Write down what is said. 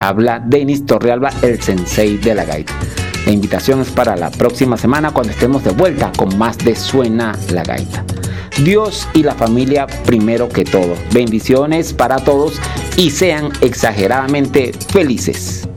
Habla Denis Torrealba, el sensei de la gaita. La invitación es para la próxima semana cuando estemos de vuelta con más de Suena la Gaita. Dios y la familia primero que todo. Bendiciones para todos y sean exageradamente felices.